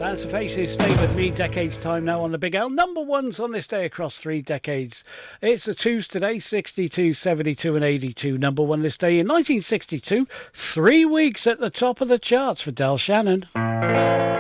That's the Faces. Stay with me. Decades time now on the Big L. Number ones on this day across 3 decades. It's the twos today, 62, 72 and 82. Number one this day in 1962. 3 weeks at the top of the charts for Del Shannon.